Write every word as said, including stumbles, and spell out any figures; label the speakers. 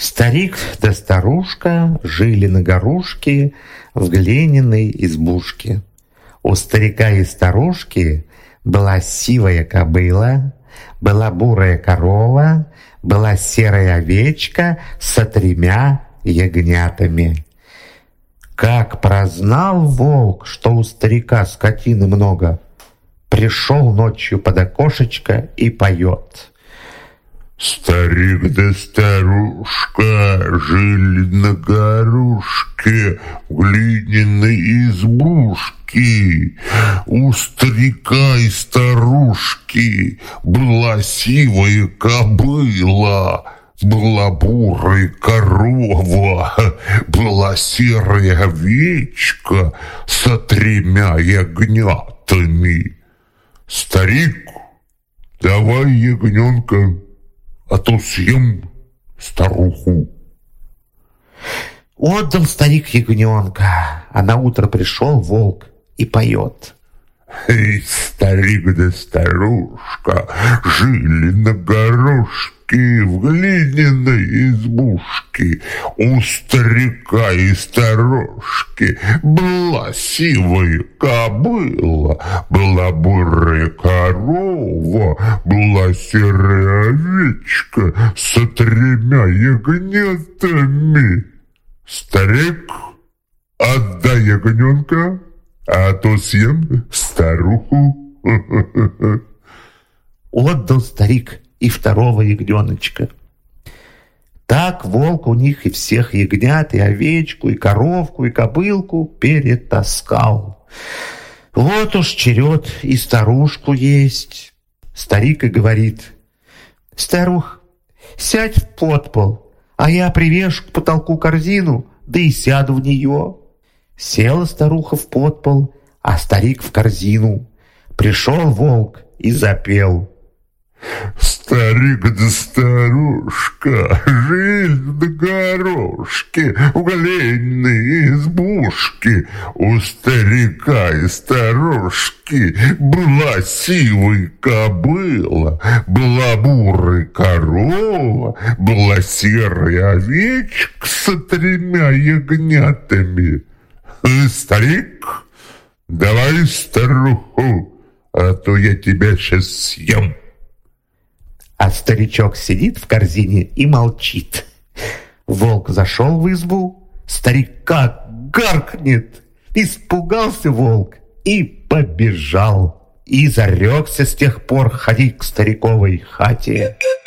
Speaker 1: Старик да старушка жили на горушке в глиняной избушке. У старика и старушки была сивая кобыла, была бурая корова, была серая овечка со тремя ягнятами. Как прознал волк, что у старика скотины много, пришел ночью под окошечко и поет.
Speaker 2: Старик да старушка жили на горушке в глиняной избушке. У старика и старушки была сивая кобыла, была бурая корова, была серая овечка со тремя ягнятами. Старик, давай ягненка, а то съем старуху.
Speaker 1: Отдал старик ягненка, а на утро пришел волк и поет.
Speaker 2: Эй, старик да старушка жили на горошке в глиняной избушке. У старика и старушки была сивая кобыла, была бурая корова, была серая овечка со тремя ягнятами. Старик, отдай ягненка, а то съем старуху.
Speaker 1: Отдал старик и второго ягненочка. Так волк у них и всех ягнят, и овечку, и коровку, и кобылку перетаскал. Вот уж черед и старушку есть. Старик и говорит: старух, сядь в подпол, а я привешу к потолку корзину, да и сяду в нее. Села старуха в подпол, а старик в корзину. Пришел волк и запел.
Speaker 2: Старик да старушка жили на горошке в глиняной избушке. У старика и старушки была сивая кобыла, была бурая корова, была серая овечка со тремя ягнятами. Старик, давай старуху, а то я тебя сейчас съем.
Speaker 1: А старичок сидит в корзине и молчит. Волк зашел в избу, старик как гаркнет. Испугался волк и побежал. И зарекся с тех пор ходить к стариковой хате.